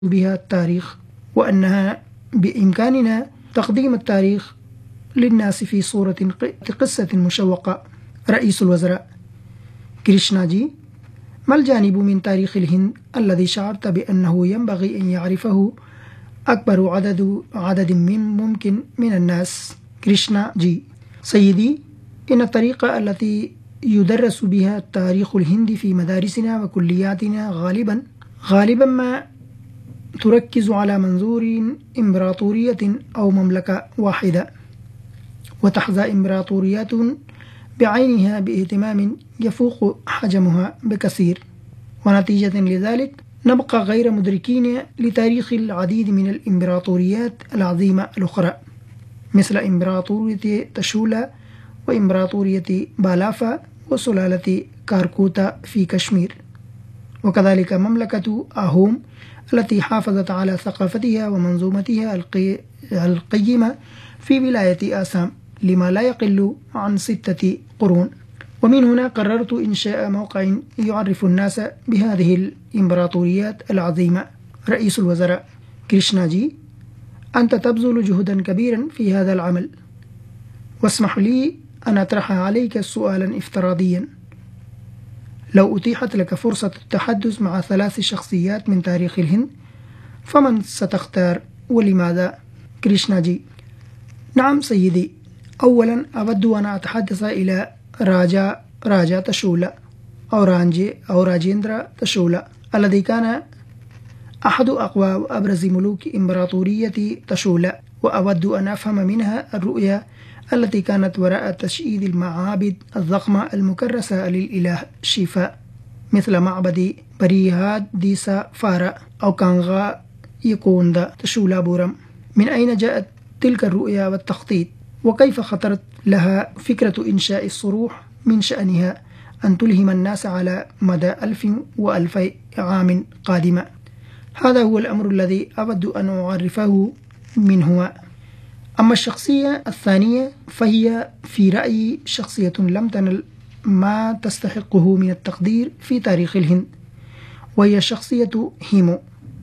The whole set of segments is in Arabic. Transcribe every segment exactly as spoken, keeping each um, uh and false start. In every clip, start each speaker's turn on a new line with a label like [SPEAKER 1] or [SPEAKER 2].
[SPEAKER 1] بها التاريخ، وأنها بإمكاننا تقديم التاريخ للناس في صورة قصة مشوقة. رئيس الوزراء: كريشنا جي، ما الجانب من تاريخ الهند الذي شعرت بأنه ينبغي أن يعرفه أكبر عدد عدد من ممكن من الناس؟ كريشنا جي: سيدي، إن الطريقة التي يدرس بها التاريخ الهندي في مدارسنا وكلياتنا غالبا غالبا ما تركز على منظور إمبراطورية أو مملكة واحدة، وتحظى إمبراطوريات بعينها باهتمام يفوق حجمها بكثير، ونتيجة لذلك نبقى غير مدركين لتاريخ العديد من الإمبراطوريات العظيمة الأخرى، مثل إمبراطورية تشولا وإمبراطورية بالافا وسلالة كاركوتا في كشمير، وكذلك مملكة أهوم التي حافظت على ثقافتها ومنظومتها القي... القيمة في ولاية آسام لما لا يقل عن ستة قرون. ومن هنا قررت إنشاء موقع يعرف الناس بهذه الإمبراطوريات العظيمة. رئيس الوزراء: كريشنا جي، أنت تبذل جهدا كبيرا في هذا العمل، واسمح لي أن أطرح عليك سؤالا افتراضيا. لو أتيحت لك فرصة التحدث مع ثلاث شخصيات من تاريخ الهند، فمن ستختار ولماذا؟ كريشنا جي: نعم سيدي، أولا أود أن أتحدث إلى راجا راجا تشولا أو رانجي أو راجيندرا تشولا الذي كان أحد أقوى وأبرز ملوك إمبراطورية تشولا، وأود أن أفهم منها الرؤية التي كانت وراء تشييد المعابد الضخمة المكرسة للإله شيفا، مثل معبد بريهاد ديسا فارا أو كانغا يكوندا تشولا بورم. من أين جاءت تلك الرؤية والتخطيط؟ وكيف خطرت لها فكرة إنشاء الصروح من شأنها أن تلهم الناس على مدى ألف وألفي عام قادمة؟ هذا هو الأمر الذي أود أن أعرفه منه. أما الشخصية الثانية فهي في رأيي شخصية لم تنل ما تستحقه من التقدير في تاريخ الهند، وهي شخصية هيمو.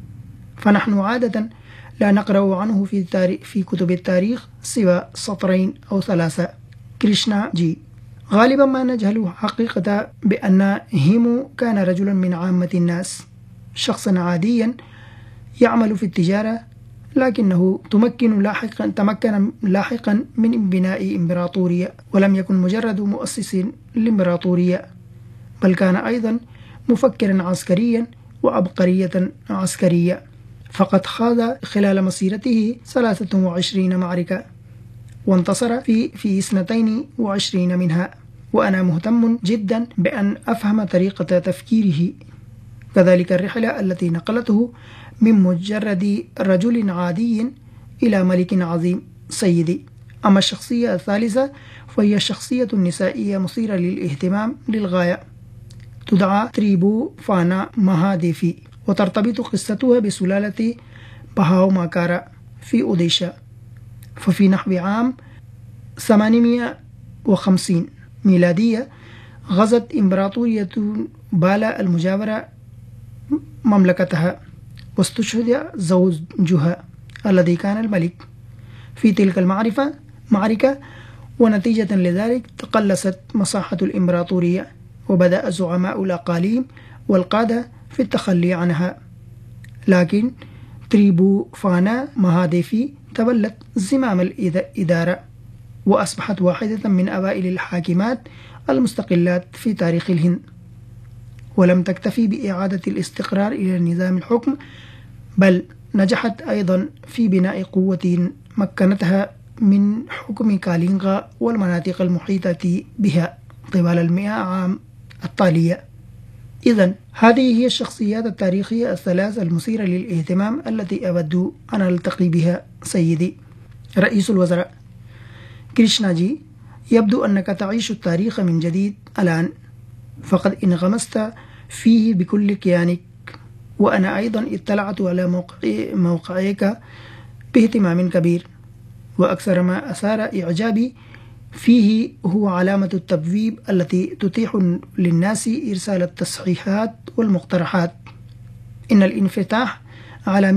[SPEAKER 1] فنحن عادة لا نقرأ عنه في, تاريخ في كتب التاريخ سوى سطرين أو ثلاثة. كريشنا جي: غالبا ما نجهل حقيقة بأن هيمو كان رجلا من عامة الناس، شخصا عاديا يعمل في التجارة، لكنه تمكن لاحقا تمكن لاحقا من بناء إمبراطورية، ولم يكن مجرد مؤسس للإمبراطورية، بل كان أيضا مفكرا عسكريا وعبقرية عسكرية، فقد خاض خلال مسيرته ثلاثة وعشرين معركة وانتصر في في اثنتين وعشرين منها، وأنا مهتم جدا بأن أفهم طريقة تفكيره، كذلك الرحلة التي نقلته من مجرد رجل عادي إلى ملك عظيم. سيدي، أما الشخصية الثالثة فهي شخصية نسائية مثيرة للاهتمام للغاية، تدعى تريبو فانا مهاديفي، وترتبط قصتها بسلالة بهاو ماكارا في أوديشا. ففي نحو عام ثمانمائة وخمسين ميلادية غزت إمبراطورية بالا المجاورة مملكتها، واستشهد زوجها الذي كان الملك في تلك المعرفة معركة، ونتيجة لذلك تقلصت مساحة الإمبراطورية، وبدأ زعماء الأقاليم والقادة في التخلي عنها، لكن تريبو فانا مهاديفي تولت زمام الإدارة وأصبحت واحدة من أوائل الحاكمات المستقلات في تاريخ الهند، ولم تكتفي بإعادة الاستقرار إلى نظام الحكم، بل نجحت أيضا في بناء قوة مكنتها من حكم كالينغا والمناطق المحيطة بها طوال المئة عام التالية. إذن هذه هي الشخصيات التاريخية الثلاث المثيرة للاهتمام التي أود أن ألتقي بها. سيدي رئيس الوزراء: كريشنا جي، يبدو أنك تعيش التاريخ من جديد الآن، فقد انغمست فيه بكل كيانك، وأنا أيضا اطلعت على موقع موقعك باهتمام كبير، وأكثر ما أثار إعجابي فيه هو علامة التبويب التي تتيح للناس إرسال التصحيحات والمقترحات. إن الانفتاح على